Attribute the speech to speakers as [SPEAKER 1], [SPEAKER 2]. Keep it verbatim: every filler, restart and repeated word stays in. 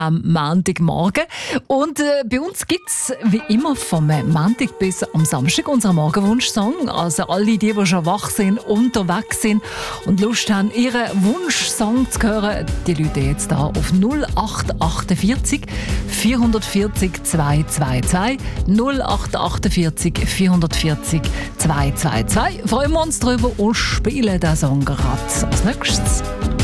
[SPEAKER 1] am Montagmorgen. Und äh, bei uns gibt es wie immer vom Montag bis am Samstag unseren Morgenwunschsong. Also alle, die, die schon wach sind, unterwegs sind und Lust haben, ihren Wunschsong zu hören, die Leute jetzt da auf null acht achtundvierzig vierhundertvierzig zweihundertzweiundzwanzig null acht achtundvierzig vierhundertvierzig zweihundertzweiundzwanzig. Freuen wir uns drüber und spielen den Song gerade als nächstes.